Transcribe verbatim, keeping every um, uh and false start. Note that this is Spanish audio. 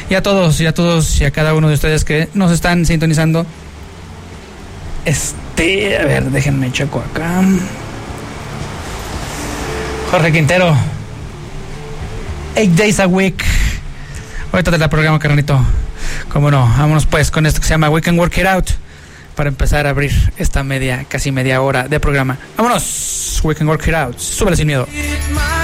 Y a todos, y a todos, y a cada uno de ustedes que nos están sintonizando. Este, a ver, déjenme checo acá. Jorge Quintero. Eight days a week. Ahorita te la programa, carnalito. Cómo no, vámonos pues con esto que se llama We Can Work It Out, para empezar a abrir esta media, casi media hora de programa. Vámonos, We Can Work It Out. Súbele sin miedo.